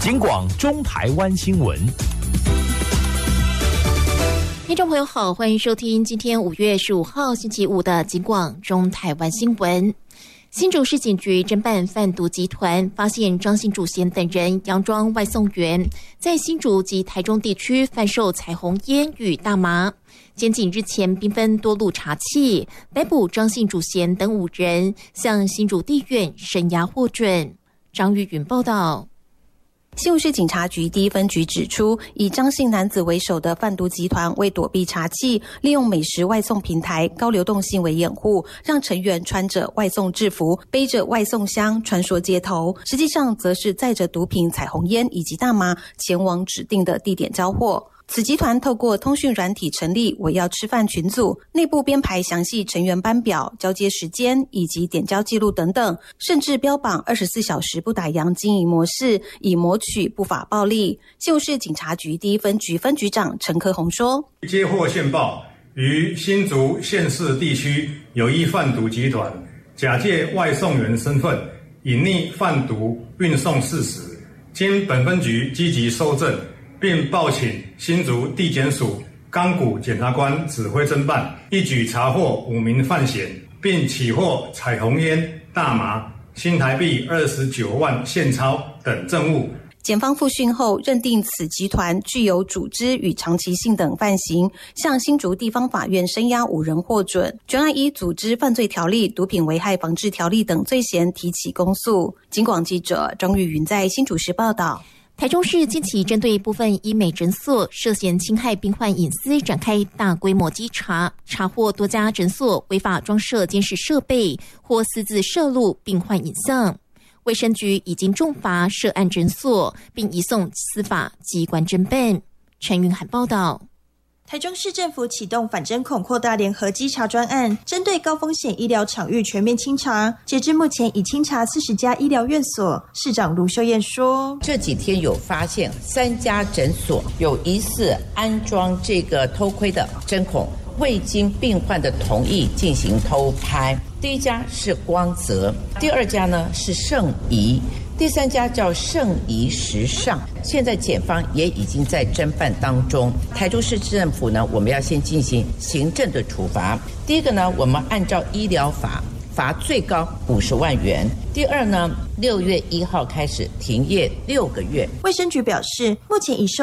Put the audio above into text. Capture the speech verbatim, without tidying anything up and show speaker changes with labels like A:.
A: 警广中台湾新闻。
B: 听众朋友好，欢迎收听今天五月十五号星期五的警广中台湾新闻。新竹市警局侦办贩毒集团，发现张姓主嫌等人佯装外送员，在新竹及台中地区贩售彩虹烟与大麻。检警日前兵分多路查缉，逮捕张姓主嫌等五人，向新竹地院声押获准。张玉云报道。
C: 新竹市警察局第一分局指出，以张姓男子为首的贩毒集团为躲避查缉，利用美食外送平台高流动性为掩护，让成员穿着外送制服，背着外送箱穿梭街头，实际上则是载着毒品、彩虹烟以及大麻前往指定的地点交货。此集团透过通讯软体成立我要吃饭群组，内部编排详细成员班表、交接时间以及点交记录等等，甚至标榜二十四小时不打烊经营模式，以谋取不法暴利。新竹市警察局第一分局分局长陈科宏说，
D: 接获线报，于新竹县市地区有一贩毒集团假借外送员身份隐匿贩毒运送事实，经本分局积极搜证，并报请新竹地检署钢骨检察官指挥侦办，一举查获五名犯嫌，并起获彩虹烟、大麻、新台币二十九万现钞等证物。
C: 检方复讯后认定此集团具有组织与长期性等犯行，向新竹地方法院声押五人获准，全案依组织犯罪条例、毒品危害防治条例等罪嫌提起公诉。警广记者张玉云在新竹市报道。
B: 台中市近期针对部分医美诊所涉嫌侵害病患隐私展开大规模稽查，查获多家诊所违法装设监视设备或私自摄录病患影像。卫生局已经重罚涉案诊所，并移送司法机关侦办。陈云涵报道。
E: 台中市政府启动反针孔扩大联合稽查专案，针对高风险医疗场域全面清查。截至目前，已清查四十家医疗院所。市长卢秀燕说：“
F: 这几天有发现三家诊所有疑似安装这个偷窥的针孔，未经病患的同意进行偷拍。第一家是光泽，第二家呢是圣仪。”第三家叫圣仪时尚，现在检方也已经在侦办当中。台中市政府呢，我们要先进行行政的处罚。第一个呢，我们按照医疗法罚最高五十万元。第二呢，六月一号开始停业六个月。
E: 卫生局表示，目前已收